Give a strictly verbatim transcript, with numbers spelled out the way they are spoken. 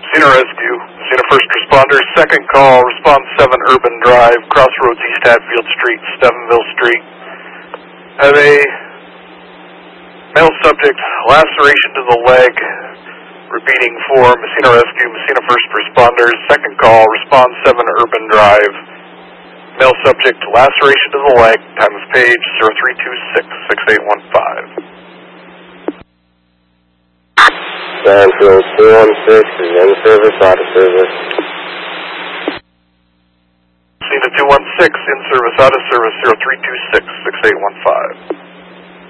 Messina Rescue, Messina First Responders, second call, response seven Urban Drive, Crossroads East Hatfield Street, Stephenville Street. Have a male subject, laceration to the leg, repeating for Messina Rescue, Messina First Responders, second call, response seven Urban Drive. Male subject, laceration to the leg, time of page zero three two six, six eight one five. Sanfield two one six is in service, out of service. Messina two one six, in service, out of service, zero three two six, six eight one five.